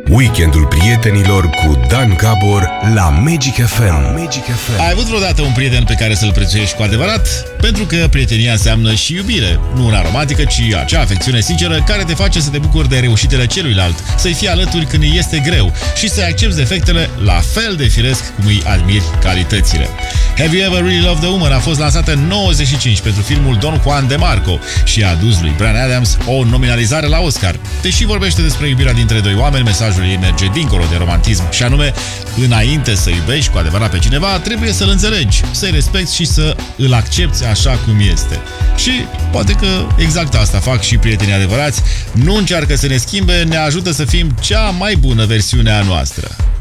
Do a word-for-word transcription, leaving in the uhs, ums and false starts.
Weekendul prietenilor cu Dan Gabor la Magic F M. Magic F M. Ai avut vreodată un prieten pe care să-l prețuiești cu adevărat? Pentru că prietenia înseamnă și iubire, nu una romantică, ci acea afecțiune sinceră care te face să te bucuri de reușitele celuilalt, să-i fii alături când îi este greu și să-i accepți defectele la fel de firesc cum îi admiri calitățile. Have You Ever Really Loved a Woman a fost lansată în nouăzeci și cinci pentru filmul Don Juan de Marco și a adus lui Bryan Adams o nominalizare la Oscar. Deși vorbește despre iubirea dintre doi oameni, mesajul ei merge dincolo de romantism și anume, înainte să iubești cu adevărat pe cineva, trebuie să-l înțelegi, să-i respecti și să îl accepti așa cum este. Și poate că exact asta fac și prietenii adevărați, nu încearcă să ne schimbe, ne ajută să fim cea mai bună versiune a noastră.